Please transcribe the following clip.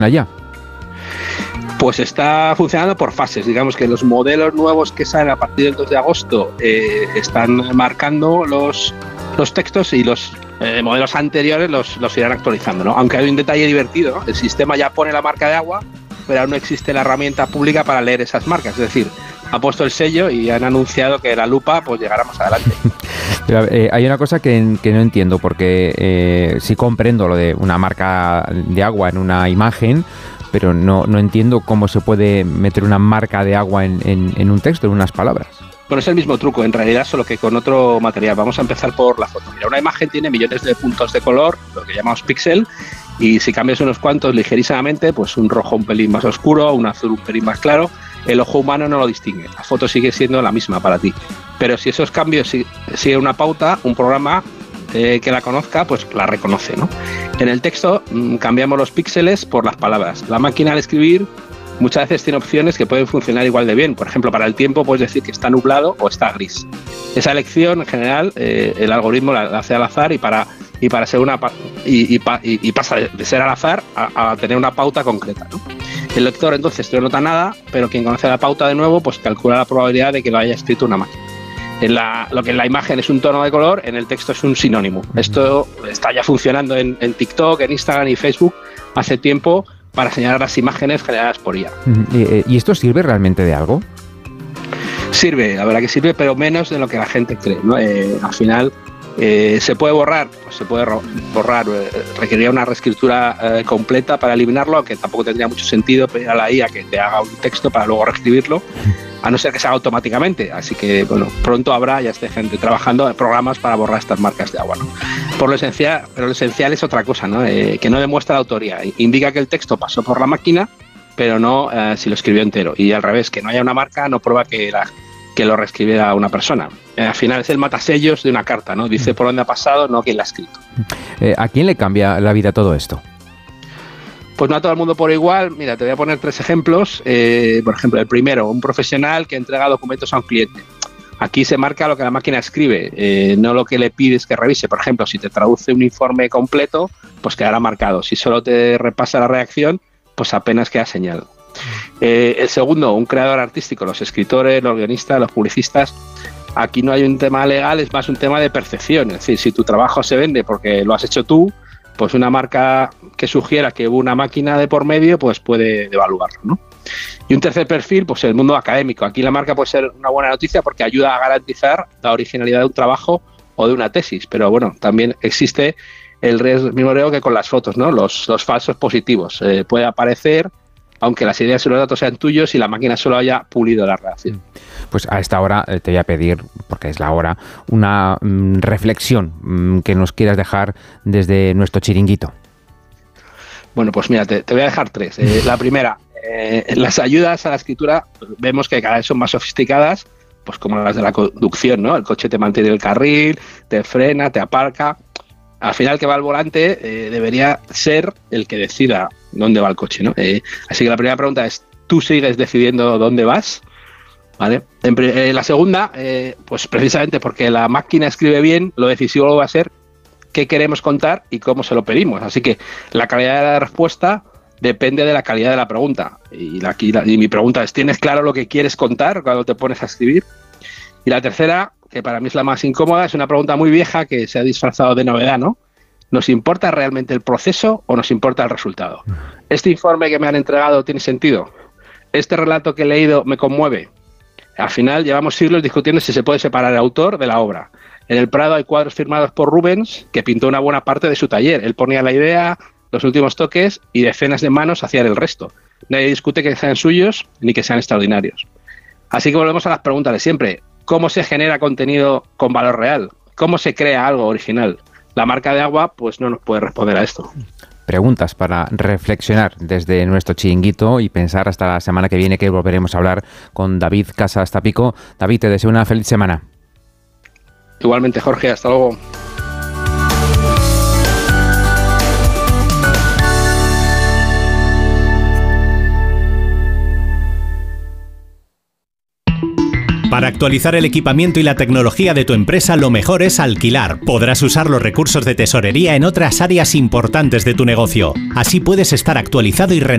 allá? Pues está funcionando por fases. Digamos que los modelos nuevos que salen a partir del 2 de agosto están marcando los textos, y los modelos anteriores los irán actualizando, ¿no? Aunque hay un detalle divertido, ¿no? El sistema ya pone la marca de agua, pero aún no existe la herramienta pública para leer esas marcas. Es decir, ha puesto el sello y han anunciado que la lupa pues llegará más adelante. Pero, hay una cosa que no entiendo, porque sí comprendo lo de una marca de agua en una imagen, pero no entiendo cómo se puede meter una marca de agua en un texto, en unas palabras. Bueno, es el mismo truco, en realidad, solo que con otro material. Vamos a empezar por la foto. Mira, una imagen tiene millones de puntos de color, lo que llamamos píxel, y si cambias unos cuantos ligerísimamente, pues un rojo un pelín más oscuro, un azul un pelín más claro, el ojo humano no lo distingue. La foto sigue siendo la misma para ti. Pero si esos cambios siguen una pauta, un programa que la conozca, pues la reconoce, ¿no? En el texto cambiamos los píxeles por las palabras. La máquina al escribir muchas veces tiene opciones que pueden funcionar igual de bien. Por ejemplo, para el tiempo puedes decir que está nublado o está gris. Esa elección, en general, el algoritmo la hace al azar, y para ser pasa de ser al azar a tener una pauta concreta, ¿no? El lector entonces no nota nada, pero quien conoce la pauta de nuevo, pues calcula la probabilidad de que lo haya escrito una máquina. Lo que en la imagen es un tono de color, en el texto es un sinónimo. Esto está ya funcionando en TikTok, en Instagram y Facebook hace tiempo, para señalar las imágenes generadas por IA. ¿Y esto sirve realmente de algo? Sirve, la verdad que sirve, pero menos de lo que la gente cree, ¿no? Al final se puede borrar, pues se puede borrar, requeriría una reescritura completa para eliminarlo, aunque tampoco tendría mucho sentido pedir a la IA que te haga un texto para luego reescribirlo, a no ser que se haga automáticamente. Así que, bueno, pronto habrá, ya esté gente trabajando en programas para borrar estas marcas de agua, ¿no? Pero lo esencial es otra cosa, ¿no? Que no demuestra la autoría. Indica que el texto pasó por la máquina, pero no si lo escribió entero. Y al revés, que no haya una marca no prueba que lo reescribiera una persona. Al final es el matasellos de una carta, ¿no? Dice por dónde ha pasado, no quién la ha escrito. ¿A quién le cambia la vida todo esto? Pues no a todo el mundo por igual. Mira, te voy a poner 3 ejemplos. Por ejemplo, el primero, un profesional que entrega documentos a un cliente. Aquí se marca lo que la máquina escribe, no lo que le pides que revise. Por ejemplo, si te traduce un informe completo, pues quedará marcado. Si solo te repasa la redacción, pues apenas queda señal. El segundo, un creador artístico, los escritores, los guionistas, los publicistas. Aquí no hay un tema legal, es más un tema de percepción. Es decir, si tu trabajo se vende porque lo has hecho tú, pues una marca que sugiera que hubo una máquina de por medio, pues puede devaluarlo, ¿no? Y un tercer perfil, pues el mundo académico. Aquí la marca puede ser una buena noticia porque ayuda a garantizar la originalidad de un trabajo o de una tesis. Pero bueno, también existe el mismo riesgo que con las fotos, ¿no? Los falsos positivos. Puede aparecer, aunque las ideas y los datos sean tuyos, y la máquina solo haya pulido la redacción. Pues a esta hora te voy a pedir, porque es la hora, una reflexión que nos quieras dejar desde nuestro chiringuito. Bueno, pues mira, te voy a dejar 3. La primera, las ayudas a la escritura vemos que cada vez son más sofisticadas, pues como las de la conducción, ¿no? El coche te mantiene el carril, te frena, te aparca. Al final, el que va al volante debería ser el que decida dónde va el coche, ¿no? Así que la primera pregunta es, ¿tú sigues decidiendo dónde vas? ¿Vale? La segunda, pues precisamente porque la máquina escribe bien, lo decisivo va a ser qué queremos contar y cómo se lo pedimos. Así que la calidad de la respuesta depende de la calidad de la pregunta. Y mi pregunta es, ¿tienes claro lo que quieres contar cuando te pones a escribir? Y la tercera, que para mí es la más incómoda, es una pregunta muy vieja que se ha disfrazado de novedad, ¿no? ¿Nos importa realmente el proceso o nos importa el resultado? ¿Este informe que me han entregado tiene sentido? ¿Este relato que he leído me conmueve? Al final llevamos siglos discutiendo si se puede separar el autor de la obra. En el Prado hay cuadros firmados por Rubens que pintó una buena parte de su taller. Él ponía la idea, los últimos toques y decenas de manos hacían el resto. Nadie discute que sean suyos ni que sean extraordinarios. Así que volvemos a las preguntas de siempre. ¿Cómo se genera contenido con valor real? ¿Cómo se crea algo original? La marca de agua pues no nos puede responder a esto. Preguntas para reflexionar desde nuestro chiringuito y pensar hasta la semana que viene, que volveremos a hablar con David Casas Tapico. David, te deseo una feliz semana. Igualmente, Jorge, hasta luego. Para actualizar el equipamiento y la tecnología de tu empresa, lo mejor es alquilar. Podrás usar los recursos de tesorería en otras áreas importantes de tu negocio. Así puedes estar actualizado y renovado